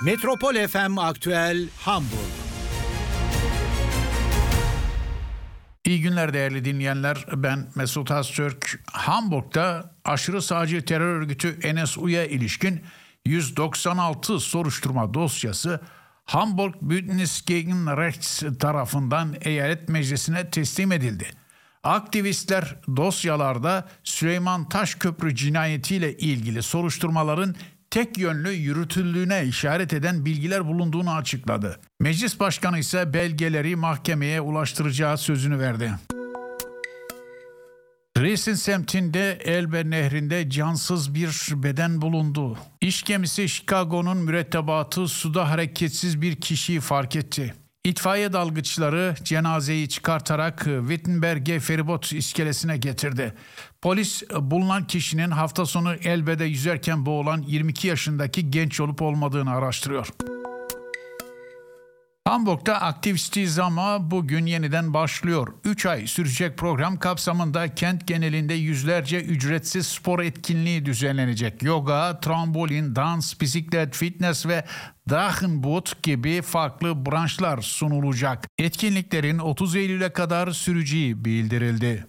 Metropol FM Aktüel Hamburg. İyi günler değerli dinleyenler. Ben Mesut Öztürk. Hamburg'da aşırı sağcı terör örgütü NSU'ya ilişkin 196 soruşturma dosyası Hamburg Bündnis gegen Rechts tarafından eyalet meclisine teslim edildi. Aktivistler dosyalarda Süleyman Taşköprü cinayetiyle ilgili soruşturmaların tek yönlü yürütüldüğüne işaret eden bilgiler bulunduğunu açıkladı. Meclis Başkanı ise belgeleri mahkemeye ulaştıracağı sözünü verdi. Dresden semtinde Elbe Nehri'nde cansız bir beden bulundu. İş gemisi Chicago'nun mürettebatı suda hareketsiz bir kişiyi fark etti. İtfaiye dalgıçları cenazeyi çıkartarak Wittenberg'e feribot iskelesine getirdi. Polis bulunan kişinin hafta sonu Elbe'de yüzerken boğulan 22 yaşındaki genç olup olmadığını araştırıyor. Hamburg'da aktivistiz ama bugün yeniden başlıyor. 3 ay sürecek program kapsamında kent genelinde yüzlerce ücretsiz spor etkinliği düzenlenecek. Yoga, trambolin, dans, bisiklet, fitness ve Drachenboot gibi farklı branşlar sunulacak. Etkinliklerin 30 Eylül'e kadar süreceği bildirildi.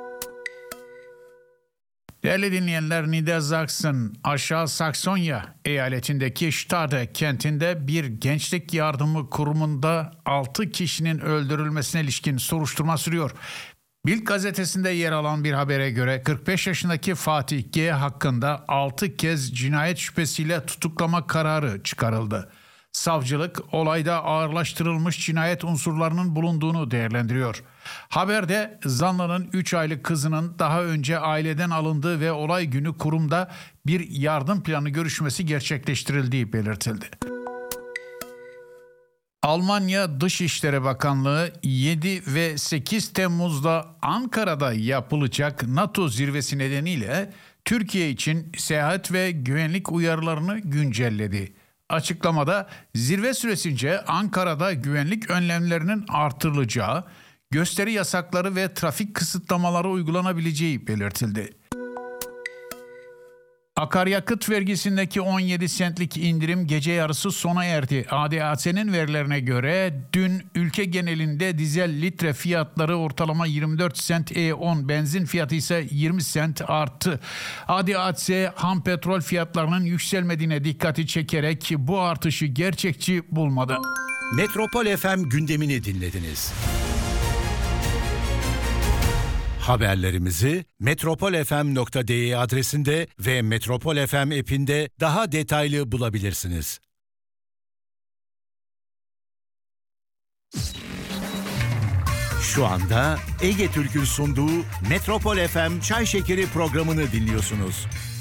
Değerli dinleyenler, Niedersachsen, Aşağı Saksonya eyaletindeki Stade kentinde bir gençlik yardımı kurumunda 6 kişinin öldürülmesine ilişkin soruşturma sürüyor. Bild gazetesinde yer alan bir habere göre 45 yaşındaki Fatih G. hakkında 6 kez cinayet şüphesiyle tutuklama kararı çıkarıldı. Savcılık olayda ağırlaştırılmış cinayet unsurlarının bulunduğunu değerlendiriyor. Haberde zanlının 3 aylık kızının daha önce aileden alındığı ve olay günü kurumda bir yardım planı görüşmesi gerçekleştirildiği belirtildi. Almanya Dışişleri Bakanlığı 7 ve 8 Temmuz'da Ankara'da yapılacak NATO zirvesi nedeniyle Türkiye için seyahat ve güvenlik uyarılarını güncelledi. Açıklamada zirve süresince Ankara'da güvenlik önlemlerinin artırılacağı, gösteri yasakları ve trafik kısıtlamaları uygulanabileceği belirtildi. Akaryakıt vergisindeki 17 centlik indirim gece yarısı sona erdi. ADAC'nin verilerine göre dün ülke genelinde dizel litre fiyatları ortalama 24 cent, E10 benzin fiyatı ise 20 cent arttı. ADAC ham petrol fiyatlarının yükselmediğine dikkati çekerek bu artışı gerçekçi bulmadı. Metropol FM gündemini dinlediniz. Haberlerimizi metropolfm.de adresinde ve Metropol FM app'inde daha detaylı bulabilirsiniz. Şu anda Ege Türk'ün sunduğu Metropol FM Çay Şekeri programını dinliyorsunuz.